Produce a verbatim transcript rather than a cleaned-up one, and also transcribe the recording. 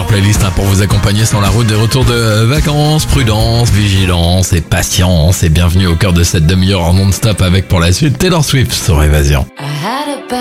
meilleure playlist hein, pour vous accompagner sur la route des retours de vacances. Prudence, vigilance et patience. Et bienvenue au cœur de cette demi-heure en non-stop avec pour la suite Taylor Swift sur Évasion.